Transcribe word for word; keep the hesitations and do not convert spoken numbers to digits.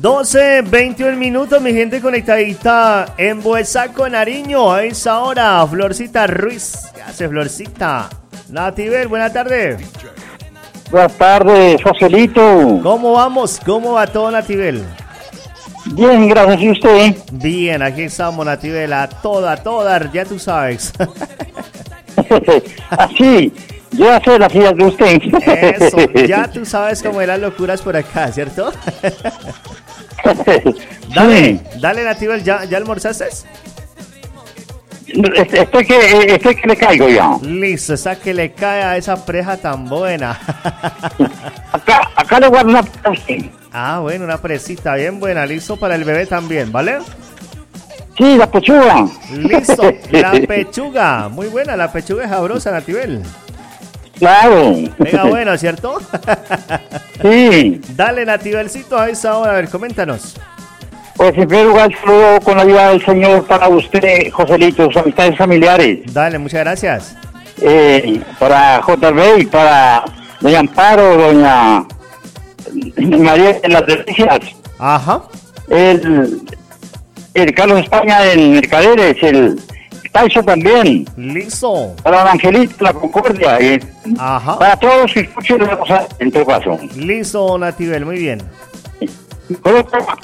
doce, veintiún minutos, mi gente conectadita en Buesa con Nariño. A esa hora, Florcita Ruiz. ¿Qué hace, Florcita? Nativel, buena tarde. Buenas tardes, Joselito. ¿Cómo vamos? ¿Cómo va todo, Nativel? Bien, gracias. ¿Y usted? Bien, aquí estamos, Nativel, a toda, toda, ya tú sabes. Así, yo ya sé las ideas de usted. Eso, ya tú sabes cómo eran locuras por acá, ¿cierto? Dale, Sí. dale, Nativel, ¿ya, ya almorzaste? Estoy que, estoy que le caigo ya. Listo, esa que le cae a esa preja tan buena. Acá, acá le guardo una para usted. Ah, bueno, una presita bien buena, listo para el bebé también, ¿vale? Sí, la pechuga. Listo, la pechuga, muy buena, la pechuga es sabrosa, Nativel. Claro. Venga, bueno, ¿cierto? Sí. Dale, Nativelcito, a esa hora, a ver, coméntanos. Pues en primer lugar, saludo con la ayuda del Señor para usted, Joselito, sus amistades familiares. Dale, muchas gracias. Eh, para J B y para doña Amparo, doña María de las Delicias. Ajá. El, el Carlos España en Mercaderes, el Taiso también, Listo. para don Angelito, la Concordia, y Ajá. para todos los que escuchen la cosa, en todo caso. Listo, Nativel, muy bien. Coloco